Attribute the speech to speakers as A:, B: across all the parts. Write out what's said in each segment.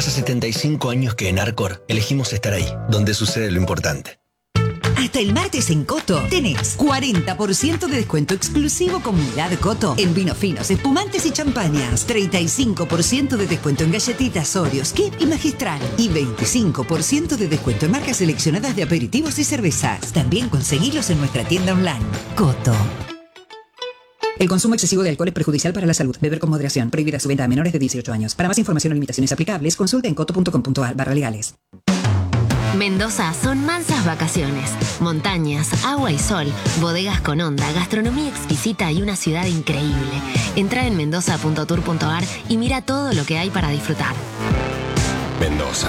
A: Hace 75 años que en Arcor elegimos estar ahí, donde sucede lo importante.
B: Hasta el martes en Coto tenés 40% de descuento exclusivo Comunidad Coto en vinos finos, espumantes y champañas. 35% de descuento en galletitas Oreos, Kip y Magistral. Y 25% de descuento en marcas seleccionadas de aperitivos y cervezas. También conseguilos en nuestra tienda online. Coto. El consumo excesivo de alcohol es perjudicial para la salud. Beber con moderación. Prohibida su venta a menores de 18 años. Para más información o limitaciones aplicables, consulte en coto.com.ar/legales.
C: Mendoza son mansas vacaciones, montañas, agua y sol, bodegas con onda, gastronomía exquisita y una ciudad increíble. Entra en mendoza.tour.ar y mira todo lo que hay para disfrutar.
D: Mendoza.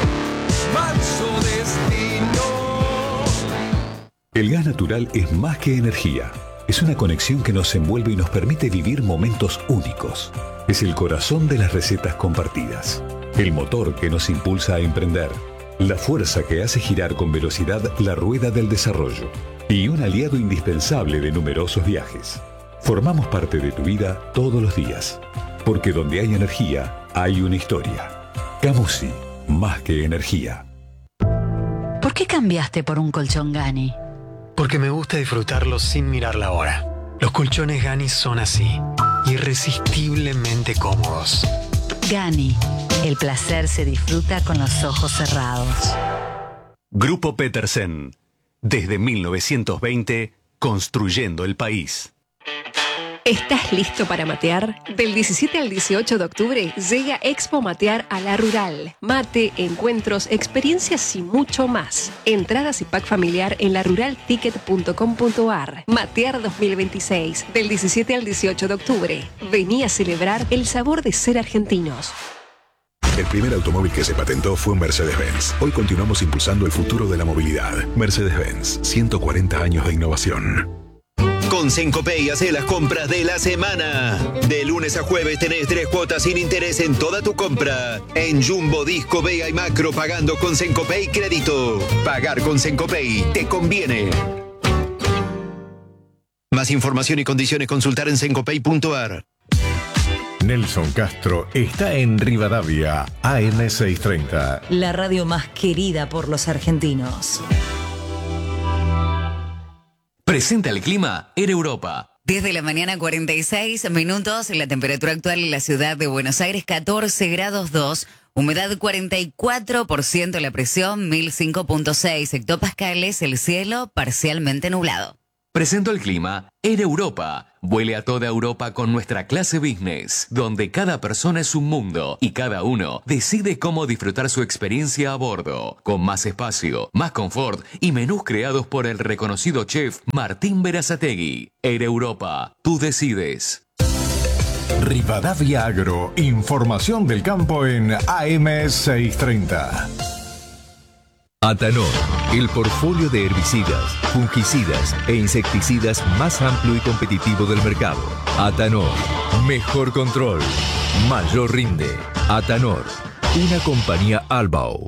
D: Manso destino.
E: El gas natural es más que energía. Es una conexión que nos envuelve y nos permite vivir momentos únicos. Es el corazón de las recetas compartidas. El motor que nos impulsa a emprender. La fuerza que hace girar con velocidad la rueda del desarrollo. Y un aliado indispensable de numerosos viajes. Formamos parte de tu vida todos los días. Porque donde hay energía, hay una historia. Camusi, más que energía.
F: ¿Por qué cambiaste por un colchón Gani?
G: Porque me gusta disfrutarlo sin mirar la hora. Los colchones Gani son así, irresistiblemente cómodos.
F: Gani, el placer se disfruta con los ojos cerrados.
H: Grupo Petersen, desde 1920, construyendo el país.
I: ¿Estás listo para matear? Del 17 al 18 de octubre llega Expo Matear a La Rural. Mate, encuentros, experiencias y mucho más. Entradas y pack familiar en laruralticket.com.ar. Matear 2026, del 17 al 18 de octubre. Vení a celebrar el sabor de ser argentinos.
J: El primer automóvil que se patentó fue un Mercedes-Benz. Hoy continuamos impulsando el futuro de la movilidad. Mercedes-Benz, 140 años de innovación.
K: Con Sencopay hace las compras de la semana. De lunes a jueves tenés 3 cuotas sin interés en toda tu compra. En Jumbo, Disco, Vega y Macro pagando con Sencopay Crédito. Pagar con Sencopay te conviene. Más información y condiciones consultar en sencopay.ar.
L: Nelson Castro está en Rivadavia, AM630.
B: La radio más querida por los argentinos.
H: Presenta el clima en Europa.
B: Desde la mañana 46 minutos, la temperatura actual en la ciudad de Buenos Aires 14 grados 2, humedad 44%, la presión 1005.6 hectopascales, el cielo parcialmente nublado.
H: Presento el clima en Europa. Vuele a toda Europa con nuestra clase business, donde cada persona es un mundo y cada uno decide cómo disfrutar su experiencia a bordo, con más espacio, más confort y menús creados por el reconocido chef Martín Berazategui. Air Europa, tú decides.
L: Rivadavia Agro, información del campo en AM630.
M: Atanor, el portfolio de herbicidas, fungicidas e insecticidas más amplio y competitivo del mercado. Atanor, mejor control, mayor rinde. Atanor, una compañía Albao.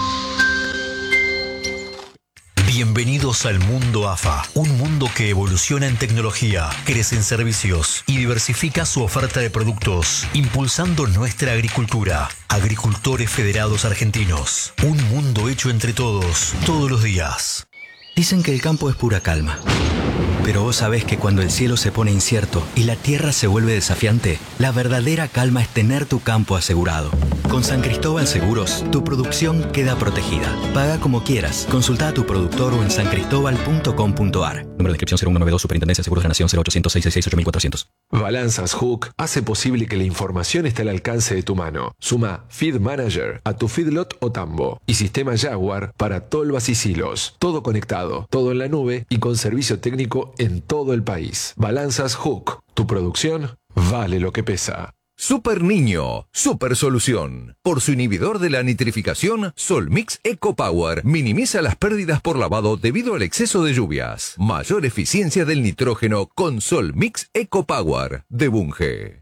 N: Bienvenidos al mundo AFA, un mundo que evoluciona en tecnología, crece en servicios y diversifica su oferta de productos, impulsando nuestra agricultura. Agricultores Federados Argentinos, un mundo hecho entre todos, todos los días.
O: Dicen que el campo es pura calma. Pero vos sabés que cuando el cielo se pone incierto y la tierra se vuelve desafiante, la verdadera calma es tener tu campo asegurado. Con San Cristóbal Seguros, tu producción queda protegida. Paga como quieras. Consulta a tu productor o en sancristobal.com.ar. Número de inscripción 0192, Superintendencia de Seguros de la Nación 0800 666 8400.
D: Balanzas Hook hace posible que la información esté al alcance de tu mano. Suma Feed Manager a tu feedlot o tambo y sistema Jaguar para tolvas y silos. Todo conectado, todo en la nube y con servicio técnico en todo el país. Balanzas Hook. Tu producción vale lo que pesa.
M: Super Niño, super solución. Por su inhibidor de la nitrificación, Solmix Eco Power minimiza las pérdidas por lavado debido al exceso de lluvias. Mayor eficiencia del nitrógeno con Solmix Eco Power de Bunge.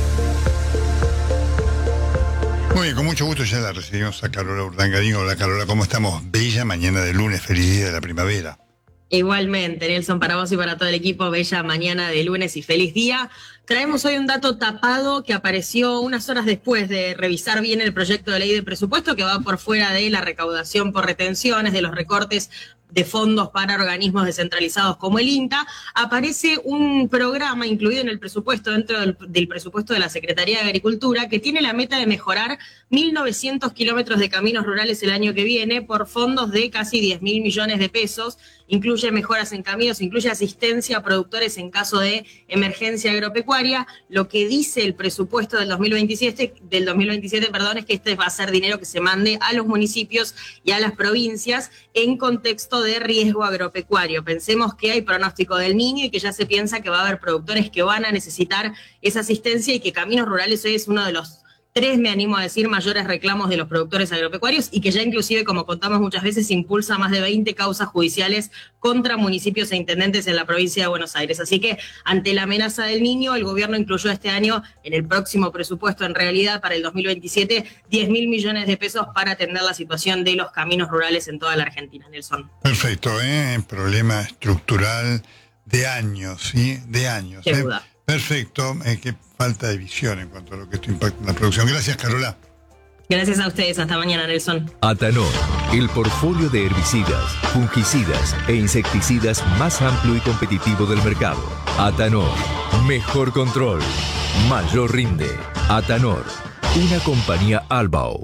P: Muy bien, con mucho gusto ya la recibimos a Carola Urdangarín. Hola Carola, ¿cómo estamos? Bella mañana de lunes, feliz día de la primavera.
Q: Igualmente, Nelson, para vos y para todo el equipo, bella mañana de lunes y feliz día. Traemos hoy un dato tapado que apareció unas horas después de revisar bien el proyecto de ley de presupuesto, que va por fuera de la recaudación por retenciones, de los recortes de fondos para organismos descentralizados como el INTA. Aparece un programa incluido en el presupuesto, dentro del presupuesto de la Secretaría de Agricultura, que tiene la meta de mejorar 1.900 kilómetros de caminos rurales el año que viene por fondos de casi 10.000 millones de pesos. Incluye mejoras en caminos, incluye asistencia a productores en caso de emergencia agropecuaria. Lo que dice el presupuesto del 2027, es que este va a ser dinero que se mande a los municipios y a las provincias en contexto de riesgo agropecuario. Pensemos que hay pronóstico del Niño y que ya se piensa que va a haber productores que van a necesitar esa asistencia y que Caminos Rurales hoy es uno de los 3, me animo a decir, mayores reclamos de los productores agropecuarios y que ya inclusive, como contamos muchas veces, impulsa más de 20 causas judiciales contra municipios e intendentes en la provincia de Buenos Aires. Así que, ante la amenaza del Niño, el gobierno incluyó este año, en el próximo presupuesto en realidad para el 2027, 10.000 millones de pesos para atender la situación de los caminos rurales en toda la Argentina. Nelson.
P: Perfecto, problema estructural de años, ¿sí? De años.
Q: Sin duda.
P: Perfecto, qué falta de visión en cuanto a lo que esto impacta en la producción. Gracias, Carola.
Q: Gracias a ustedes. Hasta mañana, Nelson.
M: Atanor, el portfolio de herbicidas, fungicidas e insecticidas más amplio y competitivo del mercado. Atanor, mejor control, mayor rinde. Atanor, una compañía Albao.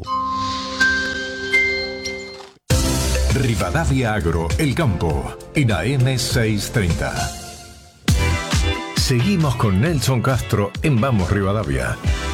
L: Rivadavia Agro, El Campo, en AM 630. Seguimos con Nelson Castro en Vamos Rivadavia.